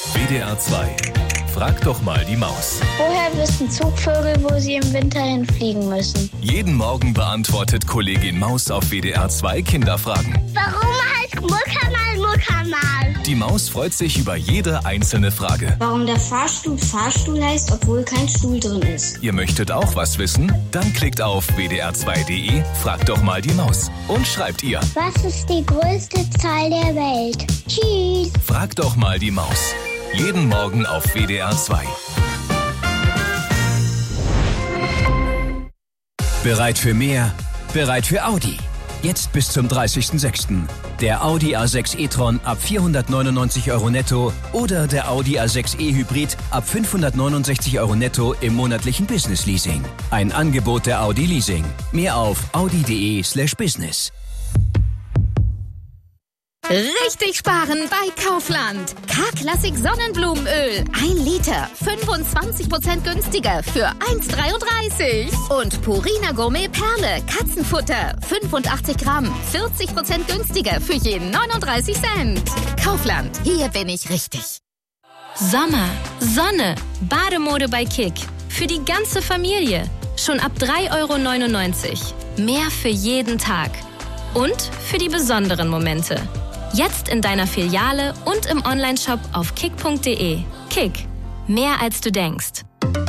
WDR 2. Frag doch mal die Maus. Woher wissen Zugvögel, wo sie im Winter hinfliegen müssen? Jeden Morgen beantwortet Kollegin Maus auf WDR 2 Kinderfragen. Warum heißt Muckamal Muckamal? Die Maus freut sich über jede einzelne Frage. Warum der Fahrstuhl Fahrstuhl heißt, obwohl kein Stuhl drin ist. Ihr möchtet auch was wissen? Dann klickt auf wdr2.de, fragt doch mal die Maus und schreibt ihr. Was ist die größte Zahl der Welt? Tschüss. Fragt doch mal die Maus. Jeden Morgen auf WDR 2. Bereit für mehr? Bereit für Audi. Jetzt bis zum 30.06. Der Audi A6 e-tron ab 499 € netto oder der Audi A6 e-Hybrid ab 569 € netto im monatlichen Business-Leasing. Ein Angebot der Audi Leasing. Mehr auf audi.de/business. Richtig sparen bei Kaufland. K-Klassik Sonnenblumenöl. 1 Liter. 25% günstiger für 1,33. Und Purina Gourmet Perle. Katzenfutter. 85 Gramm. 40% günstiger für jeden 99 Cent. Kaufland. Hier bin ich richtig. Sommer, Sonne, Bademode bei Kick. Für die ganze Familie. Schon ab 3,99 €. Mehr für jeden Tag. Und für die besonderen Momente. Jetzt in deiner Filiale und im Onlineshop auf kick.de. Kick. Mehr als du denkst.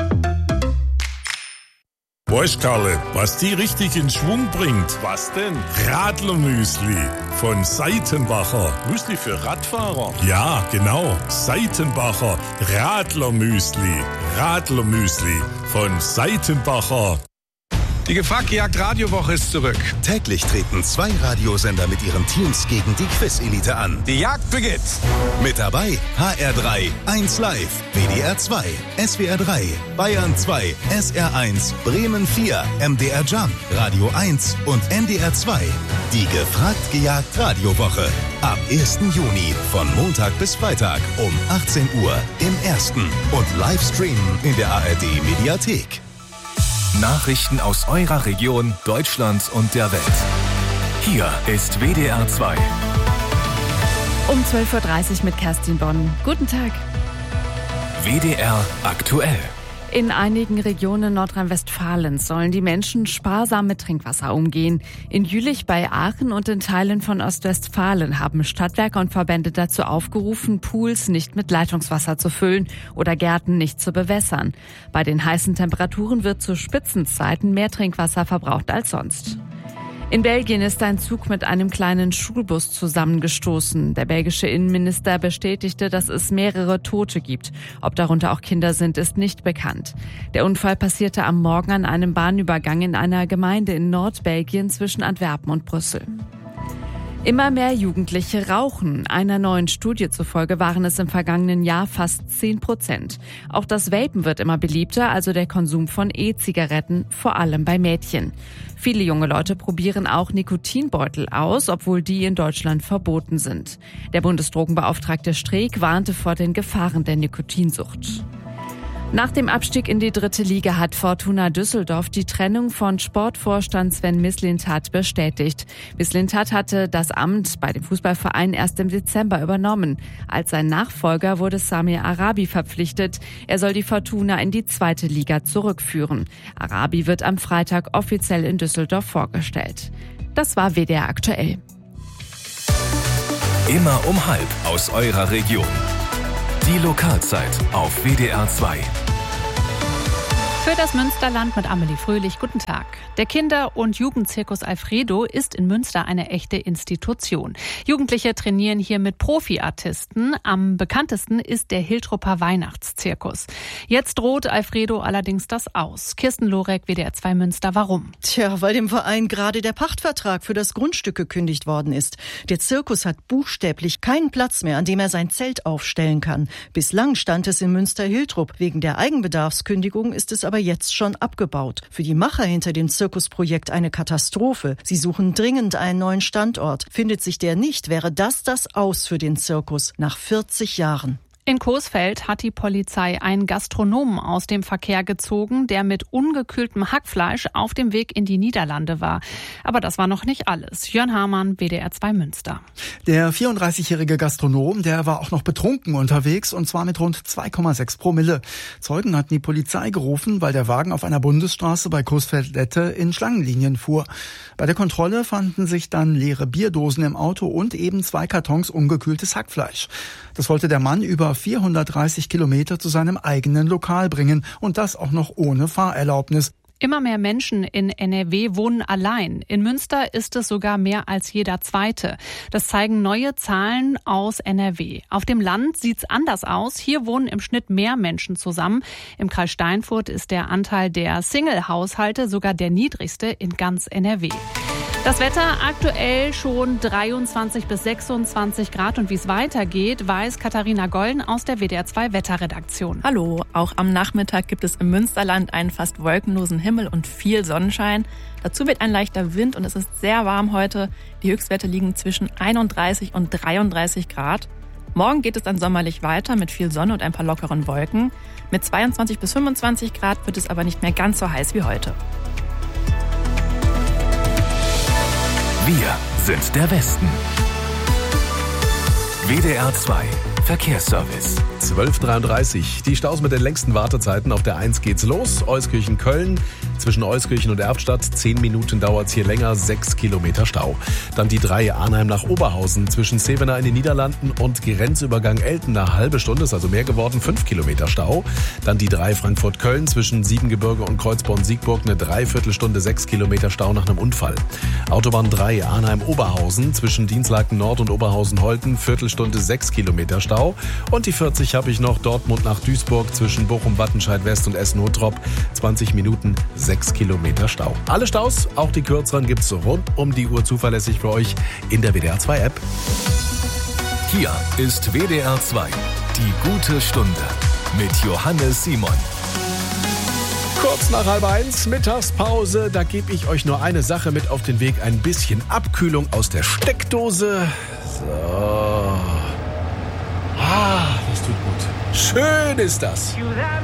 Weißt Karle, was die richtig in Schwung bringt? Was denn? Radlermüsli von Seitenbacher. Müsli für Radfahrer? Ja, genau. Seitenbacher Radlermüsli. Radlermüsli von Seitenbacher. Die Gefragt-Gejagt-Radiowoche ist zurück. Täglich treten 2 Radiosender mit ihren Teams gegen die Quiz-Elite an. Die Jagd beginnt. Mit dabei HR3, 1 Live, WDR 2, SWR 3, Bayern 2, SR1, Bremen 4, MDR Jump, Radio 1 und NDR 2. Die Gefragt-Gejagt-Radiowoche. Ab 1. Juni von Montag bis Freitag um 18 Uhr im Ersten und Livestreamen in der ARD-Mediathek. Nachrichten aus eurer Region, Deutschland und der Welt. Hier ist WDR 2. Um 12:30 Uhr mit Kerstin Bonn. Guten Tag. WDR aktuell. In einigen Regionen Nordrhein-Westfalens sollen die Menschen sparsam mit Trinkwasser umgehen. In Jülich bei Aachen und in Teilen von Ostwestfalen haben Stadtwerke und Verbände dazu aufgerufen, Pools nicht mit Leitungswasser zu füllen oder Gärten nicht zu bewässern. Bei den heißen Temperaturen wird zu Spitzenzeiten mehr Trinkwasser verbraucht als sonst. In Belgien ist ein Zug mit einem kleinen Schulbus zusammengestoßen. Der belgische Innenminister bestätigte, dass es mehrere Tote gibt. Ob darunter auch Kinder sind, ist nicht bekannt. Der Unfall passierte am Morgen an einem Bahnübergang in einer Gemeinde in Nordbelgien zwischen Antwerpen und Brüssel. Immer mehr Jugendliche rauchen. Einer neuen Studie zufolge waren es im vergangenen Jahr fast 10%. Auch das Vapen wird immer beliebter, also der Konsum von E-Zigaretten, vor allem bei Mädchen. Viele junge Leute probieren auch Nikotinbeutel aus, obwohl die in Deutschland verboten sind. Der Bundesdrogenbeauftragte Streeck warnte vor den Gefahren der Nikotinsucht. Nach dem Abstieg in die 3. Liga hat Fortuna Düsseldorf die Trennung von Sportvorstand Sven Mislintat bestätigt. Mislintat hatte das Amt bei dem Fußballverein erst im Dezember übernommen. Als sein Nachfolger wurde Samir Arabi verpflichtet. Er soll die Fortuna in die 2. Liga zurückführen. Arabi wird am Freitag offiziell in Düsseldorf vorgestellt. Das war WDR aktuell. Immer um 12:30 aus eurer Region. Die Lokalzeit auf WDR 2. Für das Münsterland mit Amelie Fröhlich. Guten Tag. Der Kinder- und Jugendzirkus Alfredo ist in Münster eine echte Institution. Jugendliche trainieren hier mit Profi-Artisten. Am bekanntesten ist der Hiltrupper Weihnachtszirkus. Jetzt droht Alfredo allerdings das aus. Kirsten Lorek, WDR 2 Münster. Warum? Tja, weil dem Verein gerade der Pachtvertrag für das Grundstück gekündigt worden ist. Der Zirkus hat buchstäblich keinen Platz mehr, an dem er sein Zelt aufstellen kann. Bislang stand es in Münster-Hiltrup. Wegen der Eigenbedarfskündigung ist es aber jetzt schon abgebaut. Für die Macher hinter dem Zirkusprojekt eine Katastrophe. Sie suchen dringend einen neuen Standort. Findet sich der nicht, wäre das Aus für den Zirkus nach 40 Jahren. In Coesfeld hat die Polizei einen Gastronomen aus dem Verkehr gezogen, der mit ungekühltem Hackfleisch auf dem Weg in die Niederlande war. Aber das war noch nicht alles. Jörn Hamann, WDR 2 Münster. Der 34-jährige Gastronom, der war auch noch betrunken unterwegs, und zwar mit rund 2,6 Promille. Zeugen hatten die Polizei gerufen, weil der Wagen auf einer Bundesstraße bei Coesfeld-Lette in Schlangenlinien fuhr. Bei der Kontrolle fanden sich dann leere Bierdosen im Auto und eben 2 Kartons ungekühltes Hackfleisch. Das wollte der Mann über 430 Kilometer zu seinem eigenen Lokal bringen, und das auch noch ohne Fahrerlaubnis. Immer mehr Menschen in NRW wohnen allein. In Münster ist es sogar mehr als jeder Zweite. Das zeigen neue Zahlen aus NRW. Auf dem Land sieht's anders aus. Hier wohnen im Schnitt mehr Menschen zusammen. Im Kreis Steinfurt ist der Anteil der Single-Haushalte sogar der niedrigste in ganz NRW. Das Wetter aktuell schon 23 bis 26 Grad, und wie es weitergeht, weiß Katharina Golden aus der WDR 2 Wetterredaktion. Hallo, auch am Nachmittag gibt es im Münsterland einen fast wolkenlosen Himmel und viel Sonnenschein. Dazu weht ein leichter Wind und es ist sehr warm heute. Die Höchstwerte liegen zwischen 31 und 33 Grad. Morgen geht es dann sommerlich weiter mit viel Sonne und ein paar lockeren Wolken. Mit 22 bis 25 Grad wird es aber nicht mehr ganz so heiß wie heute. Wir sind der Westen. WDR 2 Verkehrsservice. 12:33. Die Staus mit den längsten Wartezeiten. Auf der 1 geht's los. Euskirchen-Köln. Zwischen Euskirchen und Erftstadt 10 Minuten dauert's hier länger, 6 Kilometer Stau. Dann die 3 Arnheim nach Oberhausen. Zwischen Zevenaar in den Niederlanden und Grenzübergang Elten eine halbe Stunde, ist also mehr geworden, 5 Kilometer Stau. Dann die 3 Frankfurt-Köln zwischen Siebengebirge und Kreuzborn-Siegburg eine Dreiviertelstunde, 6 Kilometer Stau nach einem Unfall. Autobahn 3 Arnheim-Oberhausen zwischen Dienstlaken Nord und Oberhausen-Holten, Viertelstunde, 6 Kilometer Stau. Und die 40 habe ich noch, Dortmund nach Duisburg zwischen Bochum-Wattenscheid-West und Essen-Hottrop, 20 Minuten, 6 Kilometer Stau. Alle Staus, auch die kürzeren, gibt's rund um die Uhr zuverlässig für euch in der WDR 2 App. Hier ist WDR 2, die gute Stunde mit Johannes Simon. Kurz nach 12:30, Mittagspause, da gebe ich euch nur eine Sache mit auf den Weg, ein bisschen Abkühlung aus der Steckdose. So. Das tut gut. Schön ist das.